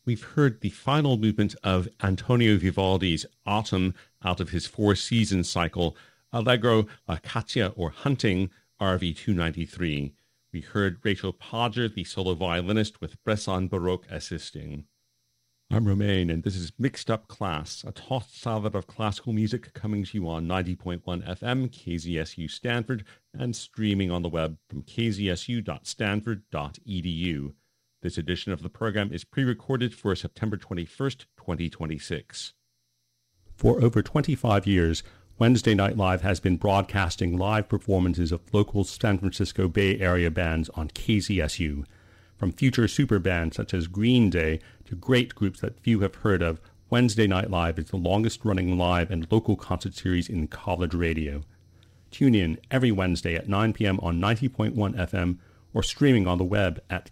we've heard the final movement of Antonio Vivaldi's Autumn out of his four-season cycle, Allegro La Caccia, or Hunting, RV 293. We heard Rachel Podger, the solo violinist, with Bresson Baroque assisting. I'm Romain, and this is Mixed Up Class, a tossed salad of classical music coming to you on 90.1 FM, KZSU Stanford, and streaming on the web from kzsu.stanford.edu. This edition of the program is pre-recorded for September 21st, 2026. For over 25 years, Wednesday Night Live has been broadcasting live performances of local San Francisco Bay Area bands on KZSU. From future super bands such as Green Day to great groups that few have heard of, Wednesday Night Live is the longest-running live and local concert series in college radio. Tune in every Wednesday at 9 p.m. on 90.1 FM or streaming on the web at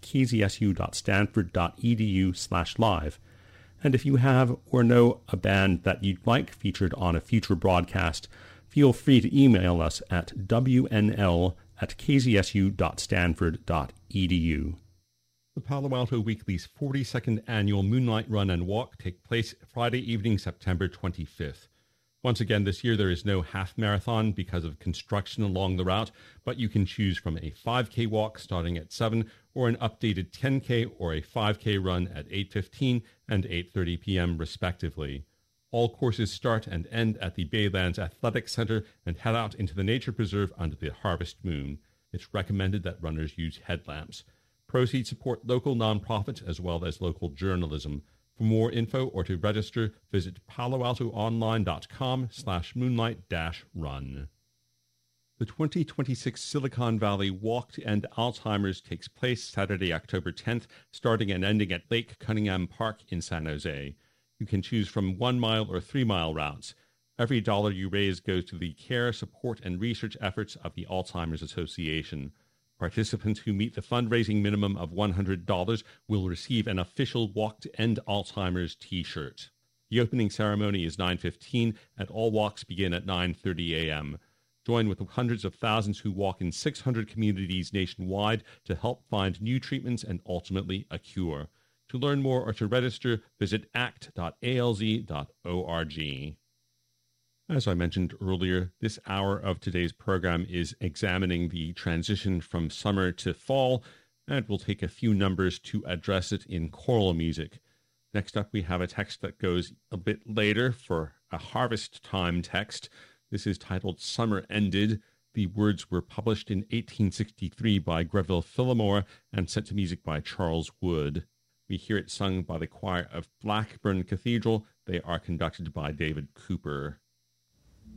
kzsu.stanford.edu/live. And if you have or know a band that you'd like featured on a future broadcast, feel free to email us at wnl@kzsu.stanford.edu. The Palo Alto Weekly's 42nd annual Moonlight Run and Walk take place Friday evening, September 25th. Once again, this year there is no half marathon because of construction along the route, but you can choose from a 5K walk starting at 7 or an updated 10K or a 5K run at 8:15 and 8:30 p.m. respectively. All courses start and end at the Baylands Athletic Center and head out into the nature preserve under the harvest moon. It's recommended that runners use headlamps. Proceeds support local nonprofits as well as local journalism. For more info or to register, visit paloaltoonline.com/moonlight-run. The 2026 Silicon Valley Walk to End Alzheimer's takes place Saturday, October 10th, starting and ending at Lake Cunningham Park in San Jose. You can choose from 1-mile or 3-mile routes. Every dollar you raise goes to the care, support, and research efforts of the Alzheimer's Association. Participants who meet the fundraising minimum of $100 will receive an official Walk to End Alzheimer's t-shirt. The opening ceremony is 9:15, and all walks begin at 9:30 a.m. Join with the hundreds of thousands who walk in 600 communities nationwide to help find new treatments and ultimately a cure. To learn more or to register, visit act.alz.org. As I mentioned earlier, this hour of today's program is examining the transition from summer to fall, and we'll take a few numbers to address it in choral music. Next up, we have a text that goes a bit later for a harvest time text. This is titled Summer Ended. The words were published in 1863 by Greville Phillimore and set to music by Charles Wood. We hear it sung by the choir of Blackburn Cathedral. They are conducted by David Cooper.